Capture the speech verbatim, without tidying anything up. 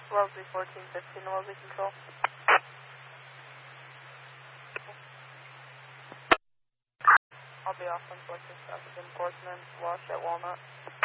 Wellesley fourteen fifteen, Wellesley Control. I'll be off on selecting traffic enforcement, Wash at Walnut.